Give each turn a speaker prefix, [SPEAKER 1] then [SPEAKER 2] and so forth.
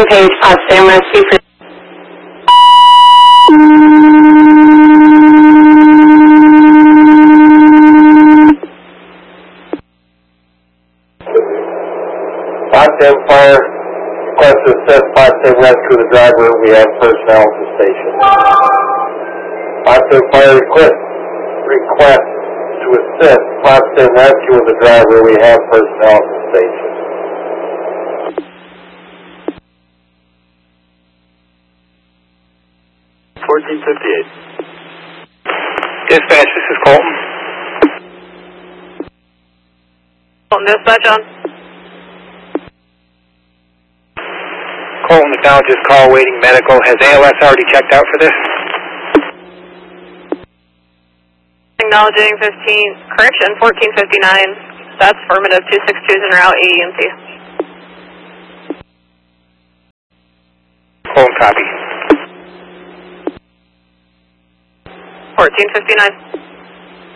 [SPEAKER 1] Ethan Page, Potsdam Rescue.
[SPEAKER 2] Potsdam Fire, request to assist Potsdam Rescue the driver. We have personnel at the station. Potsdam Fire request to assist Potsdam Rescue the driver. We have personnel at the station.
[SPEAKER 3] Dispatch, this is Colton.
[SPEAKER 4] Colton dispatch on.
[SPEAKER 3] Colton acknowledges call waiting medical. Has ALS already checked out for this?
[SPEAKER 4] Acknowledging 1459. That's affirmative. 262 is en route, AEMT.
[SPEAKER 3] Colton copy.
[SPEAKER 4] 1459.